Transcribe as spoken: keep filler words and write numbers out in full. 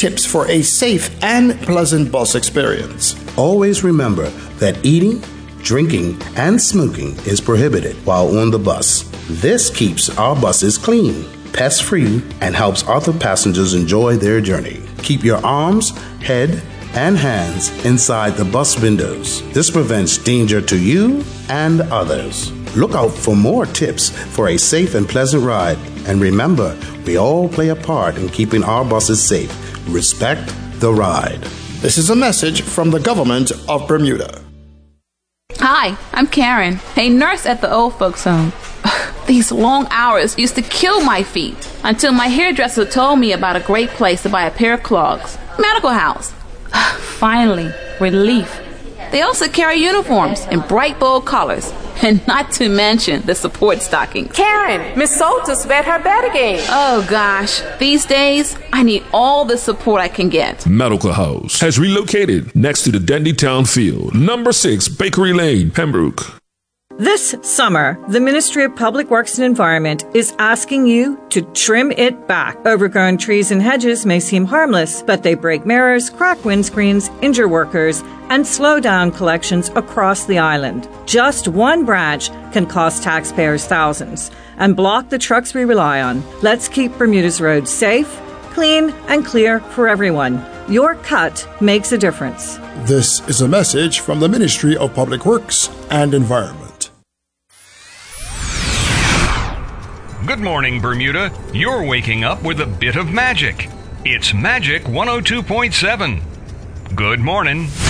tips for a safe and pleasant bus experience. Always remember that eating, drinking, and smoking is prohibited while on the bus. This keeps our buses clean, pest-free, and helps other passengers enjoy their journey. Keep your arms, head, and hands inside the bus windows. This prevents danger to you and others. Look out for more tips for a safe and pleasant ride. And remember, we all play a part in keeping our buses safe. Respect the ride. This is a message from the government of Bermuda. Hi, I'm Karen, a nurse at the old folks home. These long hours used to kill my feet until my hairdresser told me about a great place to buy a pair of clogs. Medical House. Finally, relief. They also carry uniforms in bright, bold colors, and not to mention the support stockings. Karen, Miss Soltis bet her bet again. Oh gosh, these days I need all the support I can get. Medical House has relocated next to the Dendy Town Field, number six Bakery Lane, Pembroke. This summer, the Ministry of Public Works and Environment is asking you to trim it back. Overgrown trees and hedges may seem harmless, but they break mirrors, crack windscreens, injure workers, and slow down collections across the island. Just one branch can cost taxpayers thousands and block the trucks we rely on. Let's keep Bermuda's roads safe, clean, and clear for everyone. Your cut makes a difference. This is a message from the Ministry of Public Works and Environment. Good morning, Bermuda. You're waking up with a bit of magic. It's Magic one oh two point seven. Good morning.